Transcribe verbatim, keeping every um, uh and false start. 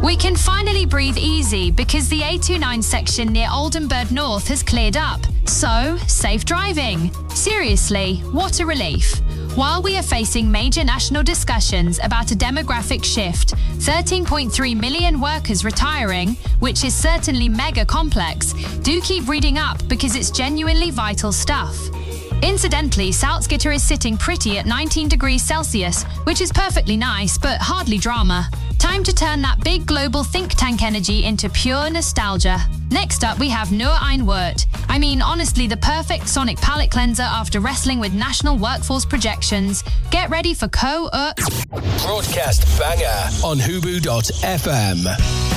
We can finally breathe easy because the A twenty-nine section near Oldenburg North has cleared up. So, safe driving. Seriously, what a relief. While we are facing major national discussions about a demographic shift, thirteen point three million workers retiring, which is certainly mega complex, do keep reading up because it's genuinely vital stuff. Incidentally, Salzgitter is sitting pretty at nineteen degrees Celsius, which is perfectly nice, but hardly drama. Time to turn that big global think tank energy into pure nostalgia. Next up, we have Nur Ein Wort. I mean, honestly, the perfect sonic palette cleanser after wrestling with national workforce projections. Get ready for co- uh Broadcast banger on Hubu dot F M.